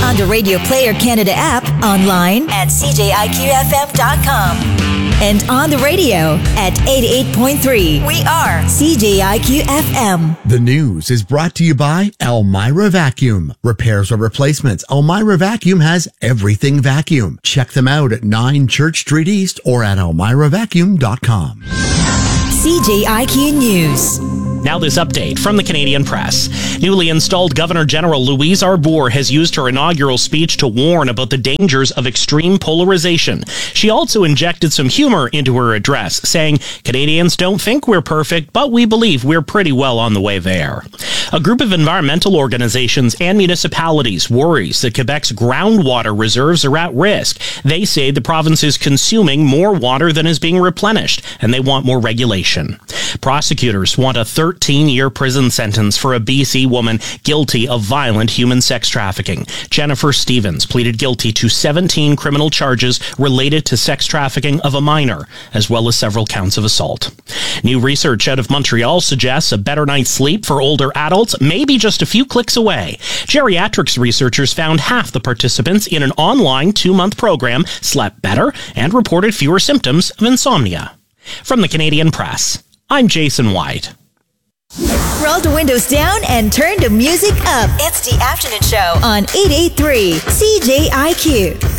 on the Radio Player Canada app, online at cjiqfm.com, and on the radio at 88.3. We are CJIQ FM. The news is brought to you by Elmira Vacuum. Repairs or replacements, Elmira Vacuum has everything vacuum. Check them out at 9 Church Street East or at elmiravacuum.com. CJIQ News. Now this update from the Canadian Press. Newly installed Governor General Louise Arbour has used her inaugural speech to warn about the dangers of extreme polarization. She also injected some humor into her address, saying, "Canadians don't think we're perfect, but we believe we're pretty well on the way there." A group of environmental organizations and municipalities worries that Quebec's groundwater reserves are at risk. They say the province is consuming more water than is being replenished, and they want more regulation. Prosecutors want a 13-year prison sentence for a BC woman guilty of violent human sex trafficking. Jennifer Stevens pleaded guilty to 17 criminal charges related to sex trafficking of a minor, as well as several counts of assault. New research out of Montreal suggests a better night's sleep for older adults may be just a few clicks away. Geriatrics researchers found half the participants in an online 2-month program slept better and reported fewer symptoms of insomnia. From the Canadian Press, I'm Jason White. Roll the windows down and turn the music up. It's the afternoon show on 88.3 CJIQ.